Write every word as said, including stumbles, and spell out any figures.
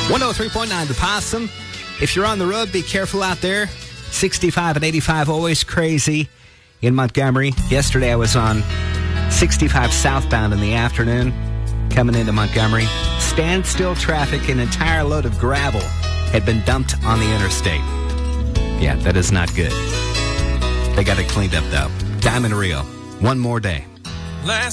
one oh three point nine The Possum. If you're on the road, be careful out there. sixty-five and eighty-five, always crazy in Montgomery. Yesterday I was on sixty-five southbound in the afternoon, coming into Montgomery. Standstill traffic, an entire load of gravel had been dumped on the interstate. Yeah, that is not good. They got it cleaned up, though. Diamond Rio, one more day. Last